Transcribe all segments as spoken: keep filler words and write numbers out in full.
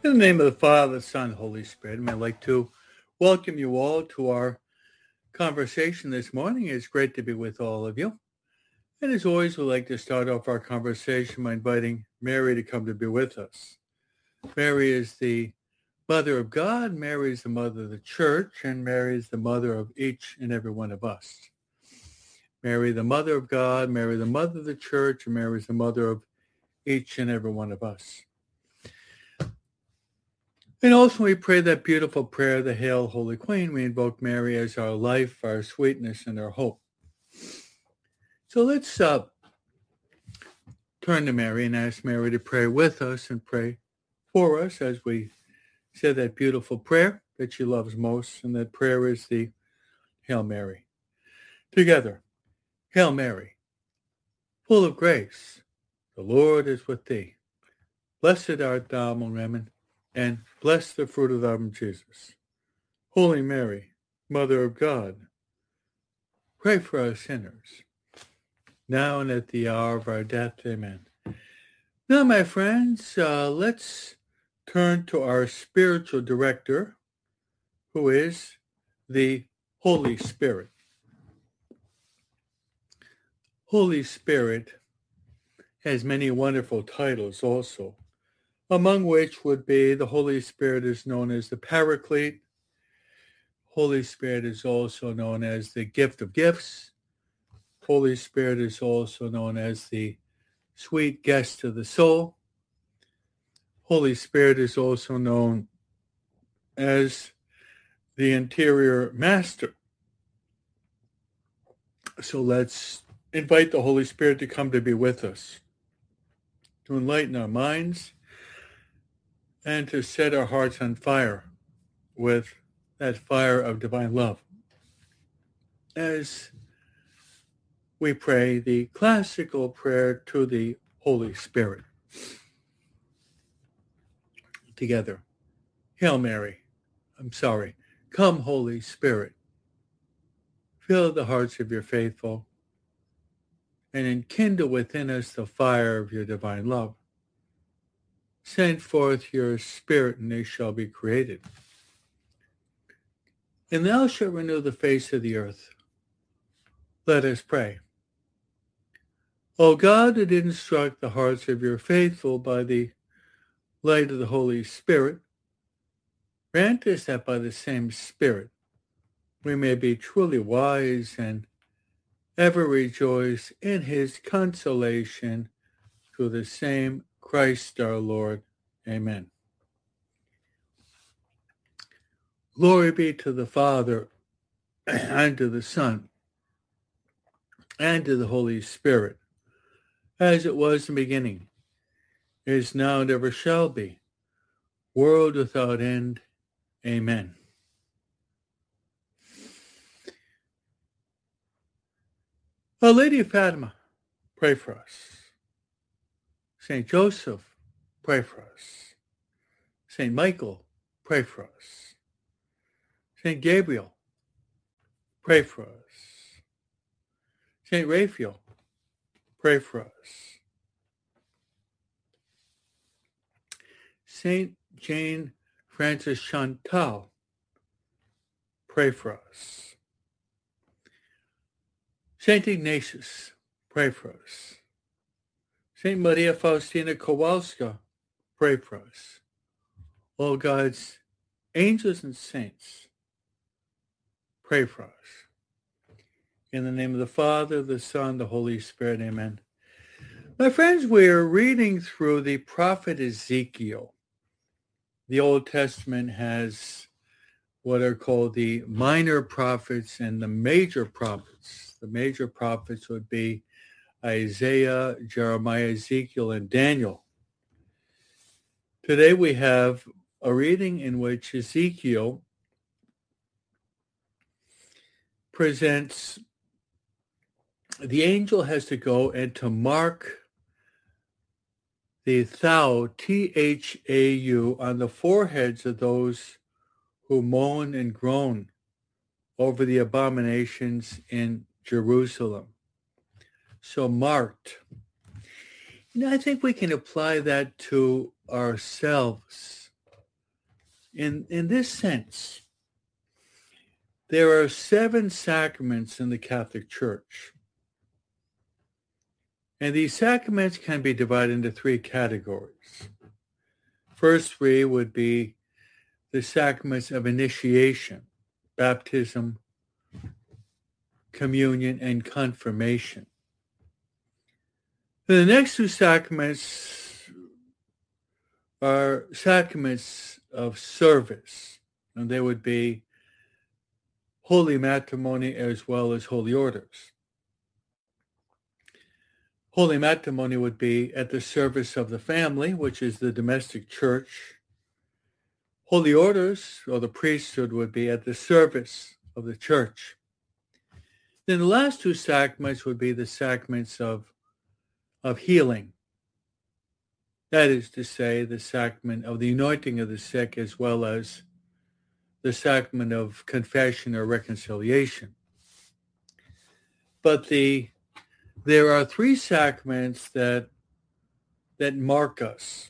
In the name of the Father, the Son, and the Holy Spirit, I'd like to welcome you all to our conversation this morning. It's great to be with all of you. And as always, we'd like to start off our conversation by inviting Mary to come to be with us. Mary is the Mother of God, Mary is the Mother of the Church, and Mary is the Mother of each and every one of us. Mary, the Mother of God, Mary, the Mother of the Church, and Mary is the Mother of each and every one of us. And also we pray that beautiful prayer, the Hail, Holy Queen. We invoke Mary as our life, our sweetness, and our hope. So let's uh, turn to Mary and ask Mary to pray with us and pray for us as we say that beautiful prayer that she loves most. And that prayer is the Hail Mary. Together, Hail Mary, full of grace, the Lord is with thee. Blessed art thou among women, and blessed the fruit of thy womb, Jesus. Holy Mary, Mother of God, pray for us sinners, now and at the hour of our death. Amen. Now, my friends, uh, let's turn to our spiritual director, who is the Holy Spirit. Holy Spirit has many wonderful titles also, among which would be the Holy Spirit is known as the Paraclete. Holy Spirit is also known as the Gift of Gifts. Holy Spirit is also known as the Sweet Guest of the Soul. Holy Spirit is also known as the Interior Master. So let's invite the Holy Spirit to come to be with us, to enlighten our minds, and to set our hearts on fire with that fire of divine love as we pray the classical prayer to the Holy Spirit. Together, Hail Mary, I'm sorry, come Holy Spirit, fill the hearts of your faithful and enkindle within us the fire of your divine love. Send forth your Spirit, and they shall be created. And thou shalt renew the face of the earth. Let us pray. O God, that did instruct the hearts of your faithful by the light of the Holy Spirit, grant us that by the same Spirit we may be truly wise and ever rejoice in his consolation through the same Christ our Lord. Amen. Glory be to the Father, and to the Son, and to the Holy Spirit, as it was in the beginning, is now, and ever shall be, world without end. Amen. Our Lady of Fatima, pray for us. Saint Joseph, pray for us. Saint Michael, pray for us. Saint Gabriel, pray for us. Saint Raphael, pray for us. Saint Jane Frances Chantal, pray for us. Saint Ignatius, pray for us. Saint Maria Faustina Kowalska, pray for us. All God's angels and saints, pray for us. In the name of the Father, the Son, the Holy Spirit, amen. My friends, we are reading through the prophet Ezekiel. The Old Testament has what are called the minor prophets and the major prophets. The major prophets would be Isaiah, Jeremiah, Ezekiel, and Daniel. Today we have a reading in which Ezekiel presents the angel has to go and to mark the thou, T H A U, on the foreheads of those who moan and groan over the abominations in Jerusalem. So marked. You know, I think we can apply that to ourselves. In, in this sense, there are seven sacraments in the Catholic Church. And these sacraments can be divided into three categories. First three would be the sacraments of initiation, baptism, communion, and confirmation. And the next two sacraments are sacraments of service, and they would be holy matrimony as well as holy orders. Holy matrimony would be at the service of the family, which is the domestic church. Holy orders, or the priesthood, would be at the service of the church. Then the last two sacraments would be the sacraments of, of healing. That is to say, the sacrament of the anointing of the sick as well as the sacrament of confession or reconciliation. But the there are three sacraments that that mark us,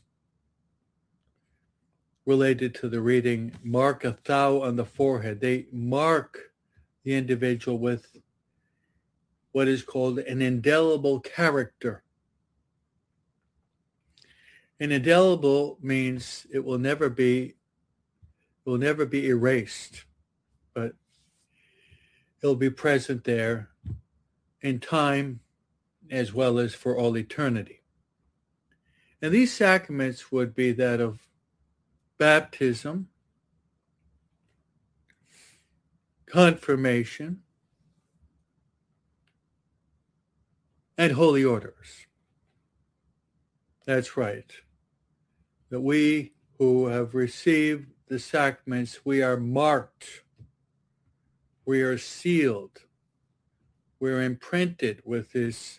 related to the reading, mark a thou on the forehead. They mark the individual with what is called an indelible character. An indelible means it will never be will never be erased, but it'll be present there in time as well as for all eternity. And these sacraments would be that of baptism, confirmation, and holy orders. That's right. That we who have received the sacraments, we are marked, we are sealed, we're imprinted with this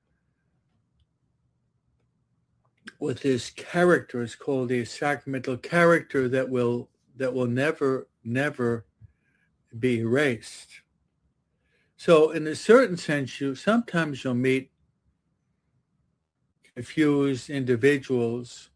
with this character. It's called a sacramental character that will that will never, never be erased. So in a certain sense, you sometimes you'll meet confused individuals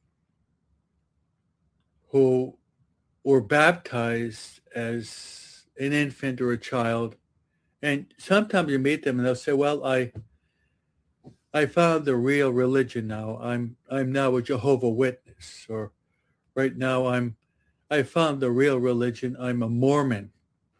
who were baptized as an infant or a child, and sometimes you meet them and they'll say, well, I I found the real religion now. I'm I'm now a Jehovah's Witness, or right now I'm I found the real religion. I'm a Mormon,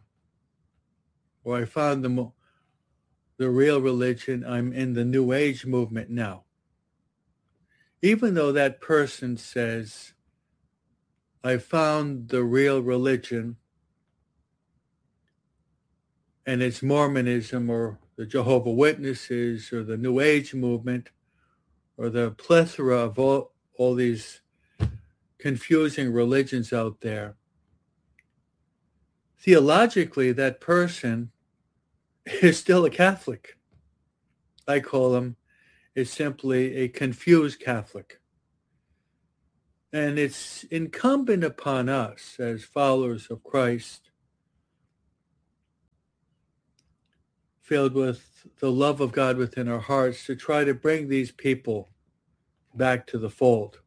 or I found the the real religion. I'm in the New Age movement now. Even though that person says, I found the real religion, and it's Mormonism or the Jehovah's Witnesses or the New Age movement or the plethora of all, all these confusing religions out there, theologically, that person is still a Catholic. I call him is simply a confused Catholic. And it's incumbent upon us as followers of Christ, filled with the love of God within our hearts, to try to bring these people back to the fold.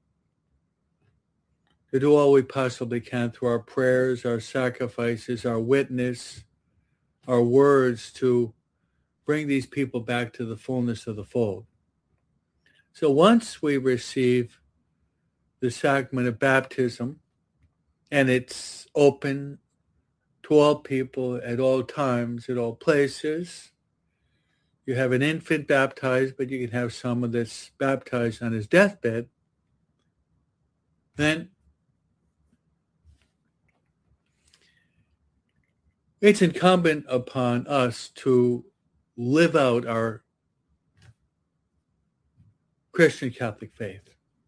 To do all we possibly can through our prayers, our sacrifices, our witness, our words, to bring these people back to the fullness of the fold. So once we receive the sacrament of baptism, and it's open to all people at all times, at all places. You have an infant baptized, but you can have someone that's baptized on his deathbed. Then it's incumbent upon us to live out our Christian Catholic faith.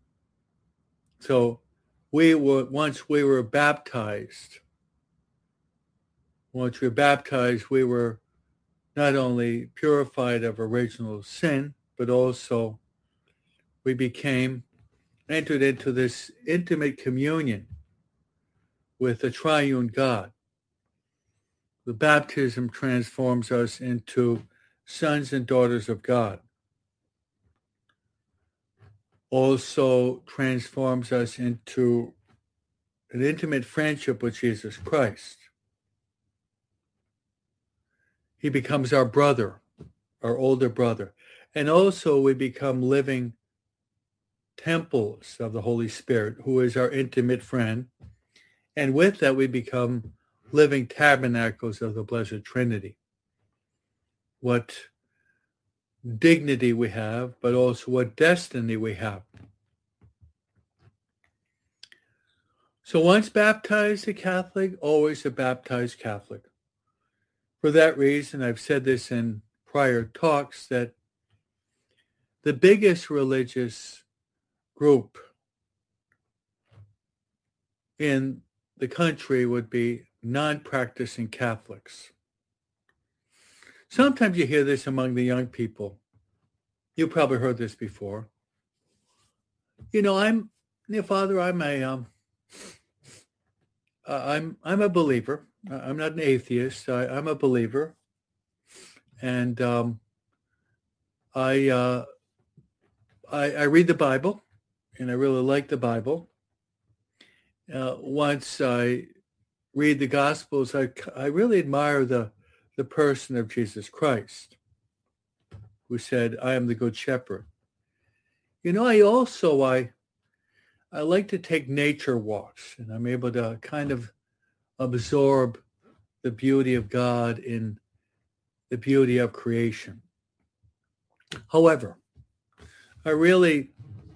So we were, once we were baptized, once we were baptized, we were not only purified of original sin, but also we became, entered into this intimate communion with the triune God. The baptism transforms us into sons and daughters of God. Also transforms us into an intimate friendship with Jesus Christ. He becomes our brother, our older brother. And also we become living temples of the Holy Spirit, who is our intimate friend. And with that, we become living tabernacles of the Blessed Trinity. What dignity we have, but also what destiny we have. So once baptized a Catholic, always a baptized Catholic. For that reason, I've said this in prior talks, that the biggest religious group in the country would be non-practicing Catholics. Sometimes you hear this among the young people. You probably heard this before. You know, I'm, yeah, Father, I'm a, um, uh, I'm, I'm a believer. I'm not an atheist. I, I'm a believer, and um, I, uh, I, I read the Bible, and I really like the Bible. Uh, once I read the Gospels, I, I really admire the, the person of Jesus Christ, who said, I am the good shepherd. You know, I also, I, I like to take nature walks, and I'm able to kind of absorb the beauty of God in the beauty of creation. However, I really,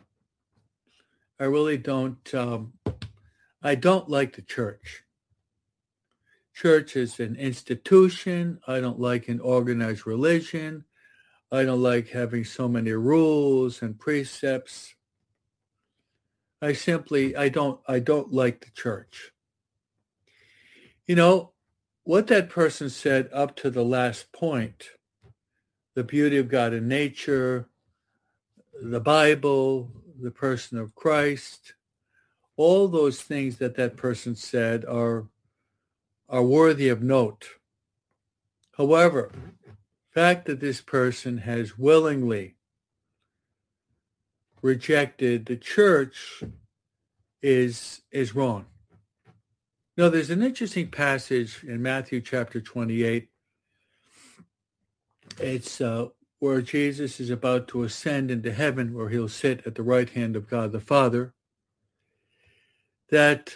I really don't, um, I don't like the church. Church is an institution. I don't like an organized religion. I don't like having so many rules and precepts. I simply, I don't, I don't like the church. You know, what that person said up to the last point, the beauty of God in nature, the Bible, the person of Christ, all those things that that person said are, are worthy of note. However, the fact that this person has willingly rejected the church is, is wrong. Now, there's an interesting passage in Matthew chapter twenty-eight. It's uh, where Jesus is about to ascend into heaven, where he'll sit at the right hand of God the Father, that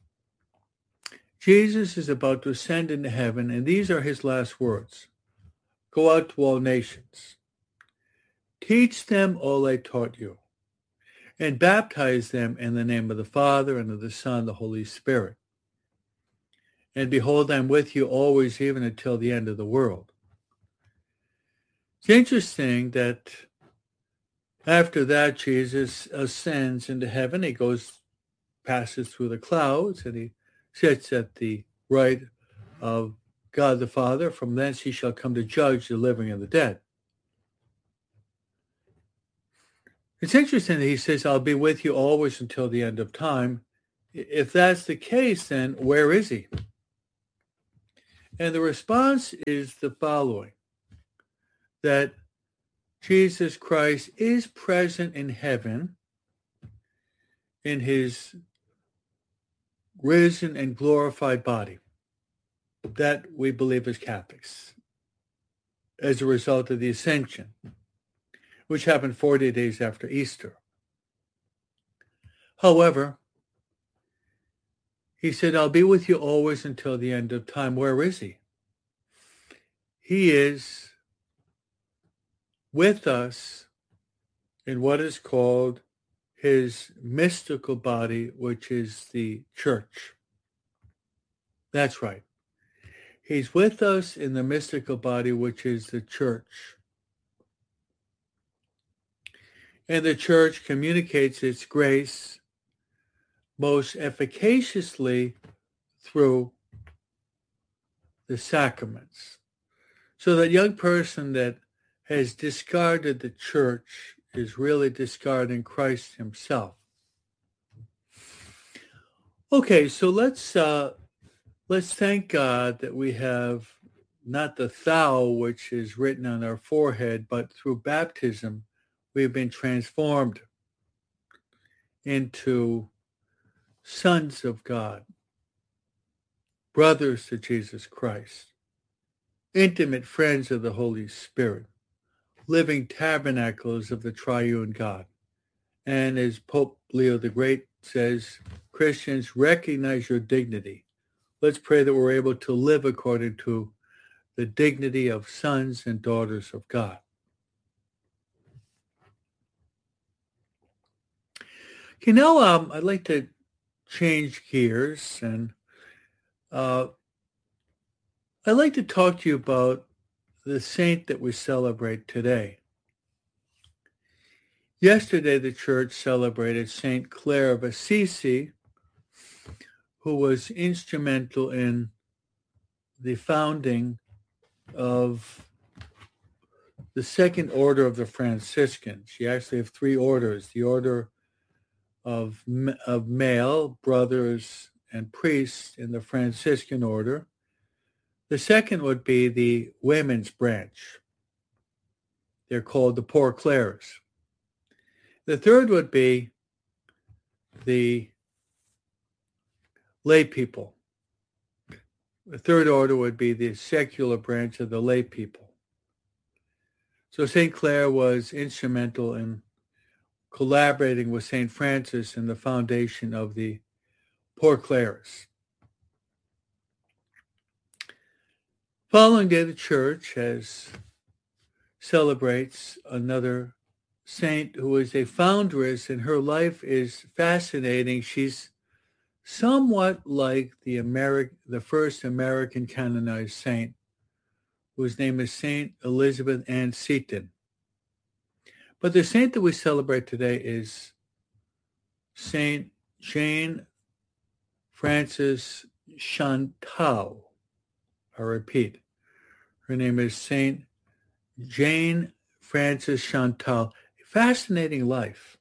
Jesus is about to ascend into heaven, and these are his last words. Go out to all nations. Teach them all I taught you, and baptize them in the name of the Father, and of the Son, and the Holy Spirit. And behold, I'm with you always, even until the end of the world. It's interesting that after that, Jesus ascends into heaven. He goes, passes through the clouds, and he sits at the right of God the Father. From thence he shall come to judge the living and the dead. It's interesting that he says, I'll be with you always until the end of time. If that's the case, then where is he? And the response is the following, that Jesus Christ is present in heaven in his risen and glorified body. That we believe as Catholics, as a result of the ascension, which happened forty days after Easter. However, he said, I'll be with you always until the end of time. Where is he? He is with us in what is called his mystical body, which is the church. That's right. He's with us in the mystical body, which is the church. And the church communicates its grace most efficaciously through the sacraments. So that young person that has discarded the church is really discarding Christ himself. Okay, so let's uh, let's thank God that we have not the thou, which is written on our forehead, but through baptism, we have been transformed into sons of God, brothers to Jesus Christ, intimate friends of the Holy Spirit, living tabernacles of the triune God. And as Pope Leo the Great says, Christians, recognize your dignity. Let's pray that we're able to live according to the dignity of sons and daughters of God. You know, um, I'd like to change gears, and uh, I'd like to talk to you about the saint that we celebrate today. Yesterday, the church celebrated Saint Clare of Assisi, who was instrumental in the founding of the second order of the Franciscans. You actually have three orders: the order of, of male brothers and priests in the Franciscan order. The second would be the women's branch. They're called the Poor Clares. The third would be the lay people. The third order would be the secular branch of the lay people. So Saint Clare was instrumental in collaborating with Saint Francis in the foundation of the Poor Clares. Following day, the church has celebrates another saint who is a foundress, and her life is fascinating. She's somewhat like the Ameri- the first American canonized saint, whose name is Saint Elizabeth Ann Seton. But the saint that we celebrate today is Saint Jane Frances Chantal. I repeat, her name is Saint Jane Frances Chantal. Fascinating life.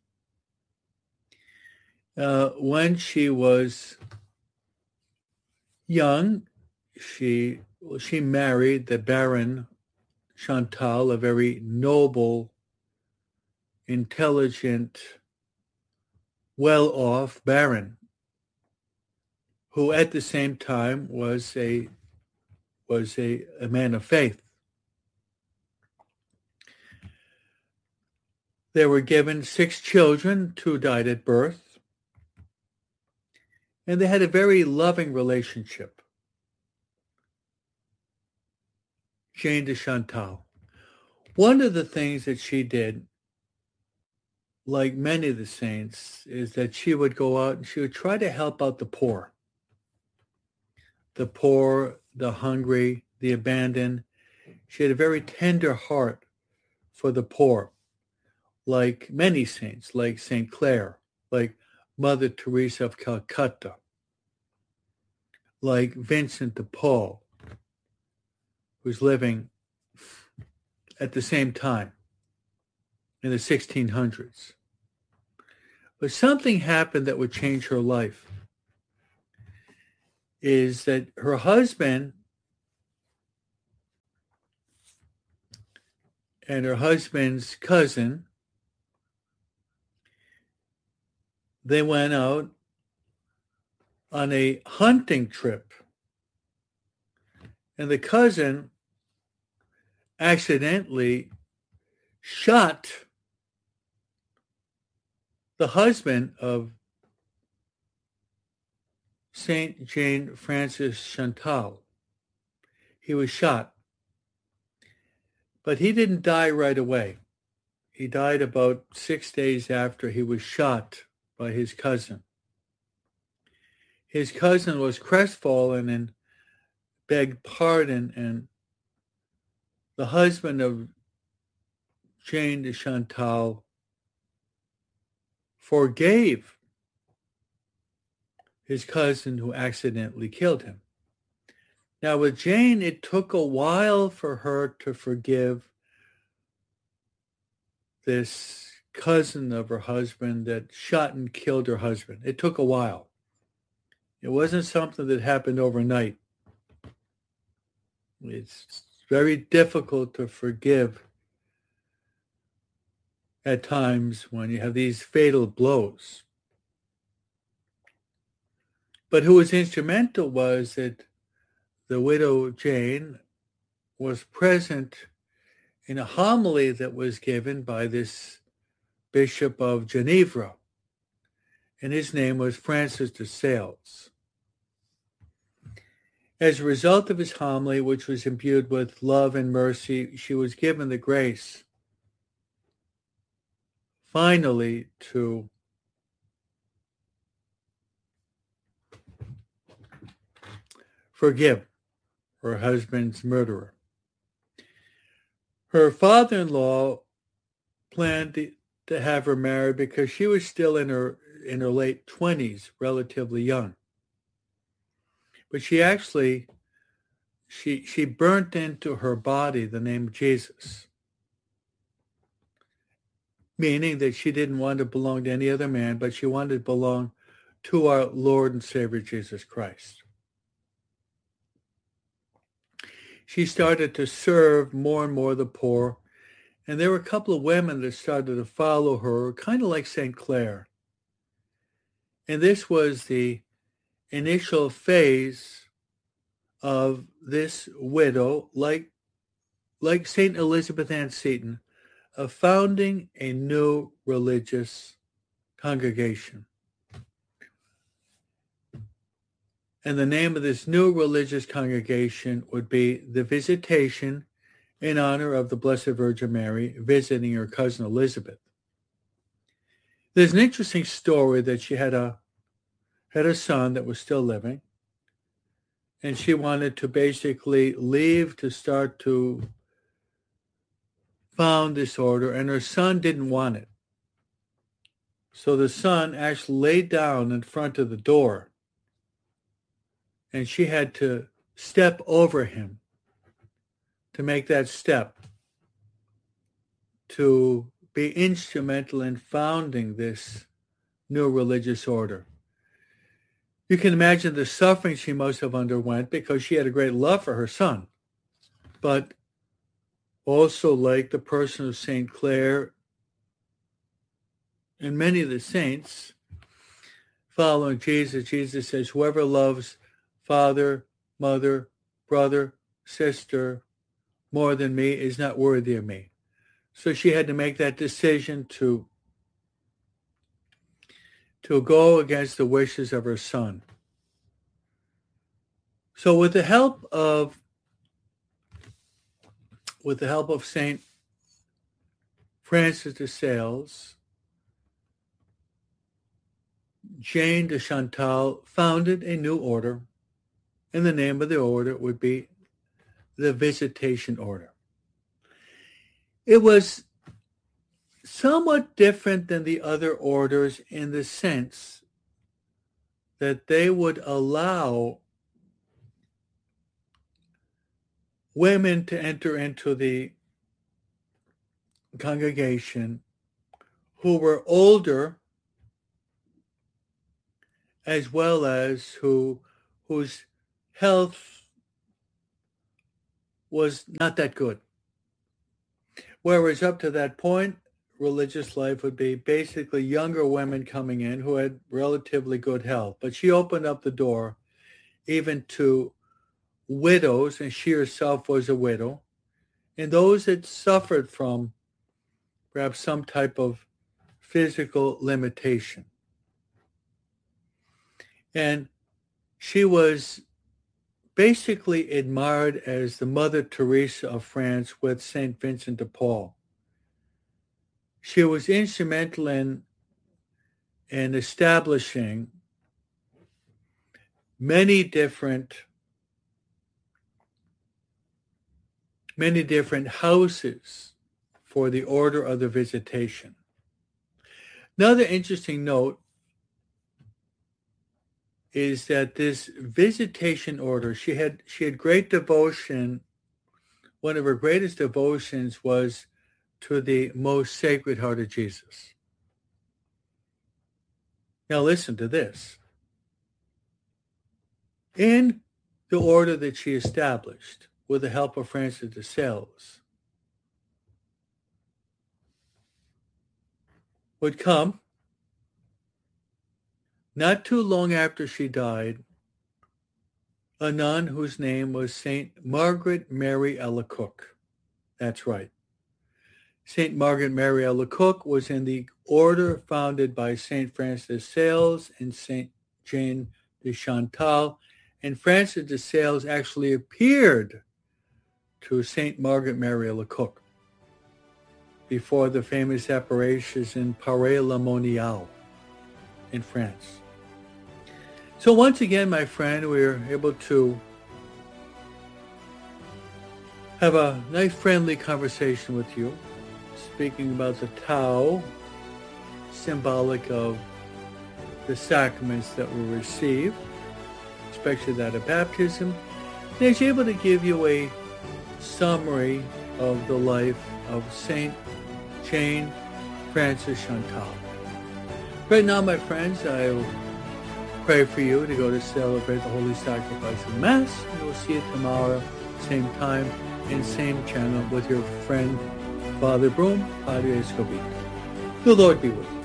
Uh, when she was young, she well, she married the Baron Chantal, a very noble, intelligent, well-off baron, who at the same time was a was a, a man of faith. They were given six children, two died at birth, and they had a very loving relationship. Jane de Chantal. One of the things that she did, like many of the saints, is that she would go out and she would try to help out the poor. The poor, the hungry, the abandoned. She had a very tender heart for the poor, like many saints, like Saint Clare, like Mother Teresa of Calcutta, like Vincent de Paul, who's living at the same time in the sixteen hundreds. But something happened that would change her life, is that her husband and her husband's cousin, they went out on a hunting trip. And the cousin accidentally shot the husband of Saint Jane Frances Chantal. He was shot. But he didn't die right away. He died about six days after he was shot by his cousin. His cousin was crestfallen and begged pardon, and the husband of Jane de Chantal forgave his cousin who accidentally killed him. Now with Jane, it took a while for her to forgive this cousin of her husband that shot and killed her husband. It took a while. It wasn't something that happened overnight. It's very difficult to forgive at times when you have these fatal blows. But who was instrumental was that the widow Jane was present in a homily that was given by this Bishop of Geneva, and his name was Francis de Sales. As a result of his homily, which was imbued with love and mercy, she was given the grace, finally, to forgive her husband's murderer. Her father-in-law planned to, to have her married because she was still in her in her late twenties, relatively young. But she actually, she she burnt into her body the name of Jesus, meaning that she didn't want to belong to any other man, but she wanted to belong to our Lord and Savior Jesus Christ. She started to serve more and more the poor, and there were a couple of women that started to follow her, kind of like Saint Clare. And this was the initial phase of this widow, like, like Saint Elizabeth Ann Seton, of founding a new religious congregation. And the name of this new religious congregation would be the Visitation, in honor of the Blessed Virgin Mary visiting her cousin Elizabeth. There's an interesting story that she had a had a son that was still living, and she wanted to basically leave to start to found this order, and her son didn't want it. So the son actually laid down in front of the door, and she had to step over him to make that step to be instrumental in founding this new religious order. You can imagine the suffering she must have underwent because she had a great love for her son. But also, like the person of Saint Clare and many of the saints following Jesus, Jesus says, whoever loves father, mother, brother, sister more than me is not worthy of me. So she had to make that decision to, to go against the wishes of her son. So with the help of with the help of Saint Francis de Sales, Jane de Chantal founded a new order, and the name of the order would be the Visitation Order. It was somewhat different than the other orders in the sense that they would allow women to enter into the congregation who were older, as well as who whose health was not that good. Whereas up to that point, religious life would be basically younger women coming in who had relatively good health. But she opened up the door even to widows, and she herself was a widow, and those that suffered from perhaps some type of physical limitation. And she was basically admired as the Mother Teresa of France with Saint Vincent de Paul. She was instrumental in, in establishing many different many different houses for the Order of the Visitation. Another interesting note is that this Visitation Order, she had she had great devotion. One of her greatest devotions was to the most Sacred Heart of Jesus. Now listen to this. In the order that she established, with the help of Francis de Sales, would come Not too long after she died, a nun whose name was Saint Margaret Mary Alacoque. That's right. Saint Margaret Mary Alacoque was in the order founded by Saint Francis de Sales and Saint Jane de Chantal, and Francis de Sales actually appeared to Saint Margaret Mary Alacoque before the famous apparitions in Paray-le-Monial in France. So once again, my friend, we were able to have a nice friendly conversation with you, speaking about the Tao, symbolic of the sacraments that we receive, especially that of baptism. And I was able to give you a summary of the life of Saint Jane Frances Chantal. Right now, my friends, I will pray for you to go to celebrate the Holy Sacrifice of Mass, and we'll see you tomorrow, same time, and same channel with your friend, Father Broom, Padre Escobito. The Lord be with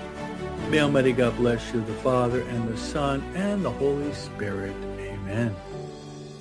you. May Almighty God bless you, the Father, and the Son, and the Holy Spirit. Amen.